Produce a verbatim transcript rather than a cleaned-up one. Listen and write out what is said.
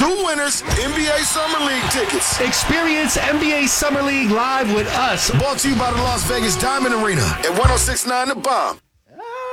two winners, N B A Summer League tickets. Experience N B A Summer League live with us. Brought to you by the Las Vegas Diamond Arena at one oh six point nine The Bomb.